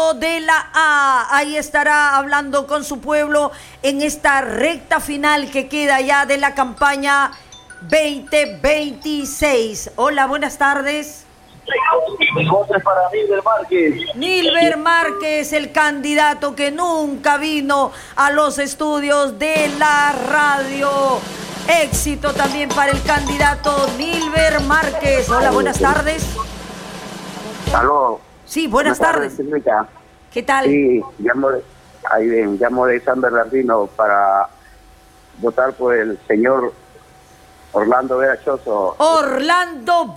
candidato de la A. Ahí estará hablando con su pueblo en esta recta final que queda ya de la campaña 2026. Hola, buenas tardes. Votos para Nilber Márquez. Nilber Márquez, el candidato que nunca vino a los estudios de la radio. Éxito también para el candidato Nilber Márquez. Hola, buenas tardes. Aló. Sí, buenas tardes. ¿Qué tal? Sí, llamo de San Bernardino para votar por el señor Orlando Vera Choso. Orlando